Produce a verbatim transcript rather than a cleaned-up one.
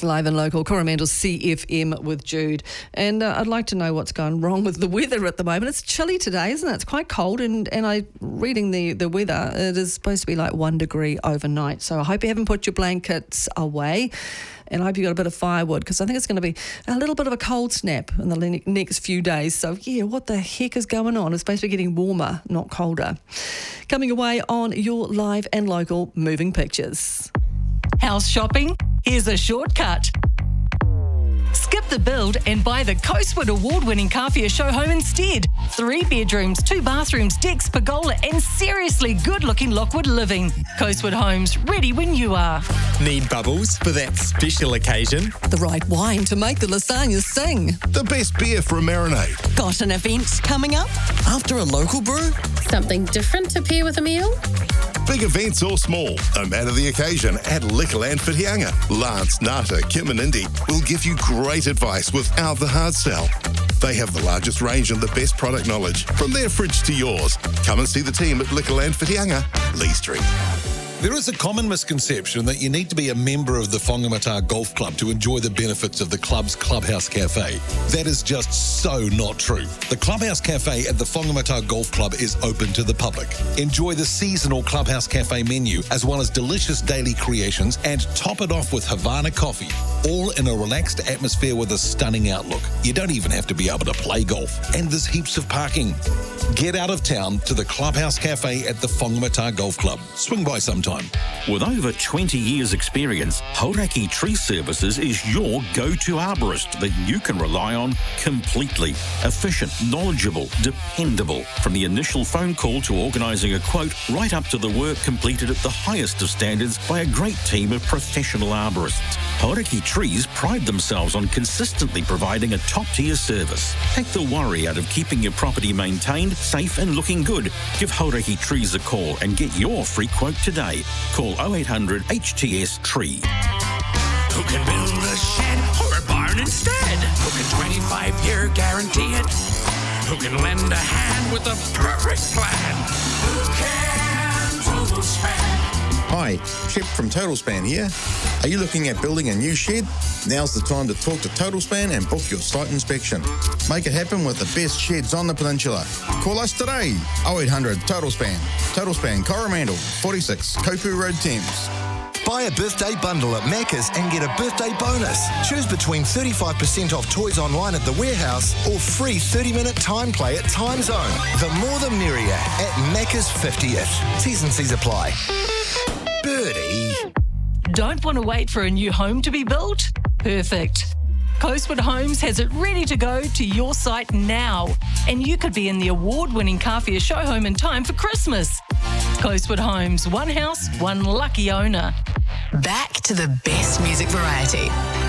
Live and local, Coromandel C F M with Jude. And uh, I'd like to know what's going wrong with the weather at the moment. It's chilly today, isn't it? It's quite cold. And, and I reading the, the weather, it is supposed to be like one degree overnight. So I hope you haven't put your blankets away. And I hope you got a bit of firewood, because I think it's going to be a little bit of a cold snap in the le- next few days. So, yeah, what the heck is going on? It's supposed to be getting warmer, not colder. Coming away on your live and local Moving Pictures. House shopping? Here's a shortcut. Skip the build and buy the Coastwood award-winning Kawhia show home instead. Three bedrooms, two bathrooms, decks, pergola and seriously good-looking Lockwood living. Coastwood Homes, ready when you are. Need bubbles for that special occasion? The right wine to make the lasagna sing. The best beer for a marinade. Got an event coming up? After a local brew? Something different to pair with a meal? Big events or small, no matter the occasion, at Liquorland Whitianga. Lance, Nata, Kim and Indy will give you great advice without the hard sell. They have the largest range and the best product knowledge, from their fridge to yours. Come and see the team at Liquorland Whitianga, Lee Street. There is a common misconception that you need to be a member of the Whangamata Golf Club to enjoy the benefits of the club's Clubhouse Cafe. That is just so not true. The Clubhouse Cafe at the Whangamata Golf Club is open to the public. Enjoy the seasonal Clubhouse Cafe menu, as well as delicious daily creations, and top it off with Havana coffee, all in a relaxed atmosphere with a stunning outlook. You don't even have to be able to play golf, and there's heaps of parking. Get out of town to the Clubhouse Cafe at the Whangamata Golf Club. Swing by sometime. With over twenty years experience, Hauraki Tree Services is your go-to arborist that you can rely on completely. Efficient, knowledgeable, dependable. From the initial phone call to organising a quote, right up to the work completed at the highest of standards by a great team of professional arborists. Hauraki Trees pride themselves on consistently providing a top-tier service. Take the worry out of keeping your property maintained, safe and looking good. Give Hauraki Trees a call and get your free quote today. Call oh eight hundred H T S Tree. Who can build a shed or a barn instead? Who can twenty-five year guarantee it? Who can lend a hand with a perfect plan? Who can Total Span? Hi, Chip from Total Span here. Are you looking at building a new shed? Now's the time to talk to Total Span and book your site inspection. Make it happen with the best sheds on the peninsula. Call us today, oh eight hundred Total Span. Total Span, Coromandel, forty-six, Kopu Road, Thames. Buy a birthday bundle at Macca's and get a birthday bonus. Choose between thirty-five percent off toys online at the warehouse or free thirty minute time play at Time Zone. The more the merrier at Macca's fiftieth. T's and C's apply. Birdie. Don't want to wait for a new home to be built? Perfect. Coastwood Homes has it ready to go to your site now, and you could be in the award-winning Kawhia show home in time for Christmas. Coastwood Homes, one house, one lucky owner. Back to the best music variety.